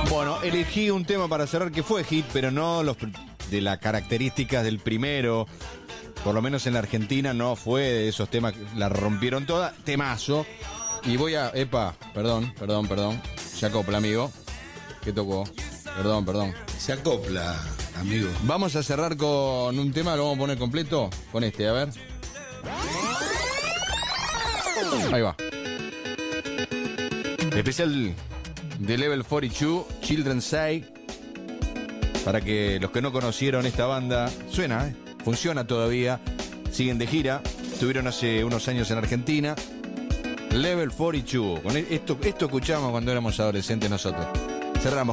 Bueno, elegí un tema para cerrar que fue hit, pero no de las características del primero. Por lo menos en la Argentina no fue de esos temas que la rompieron toda. Temazo. Y voy a... perdón. Se acopla, amigo. ¿Qué tocó? Perdón. Se acopla, amigo. Vamos a cerrar con un tema, lo vamos a poner completo. Con este, a ver. Ahí va. Especial de Level 42, Children Say. Para que los que no conocieron esta banda, suena, funciona todavía. Siguen de gira. Estuvieron hace unos años en Argentina. Level 42. Con esto escuchamos cuando éramos adolescentes nosotros. Cerramos.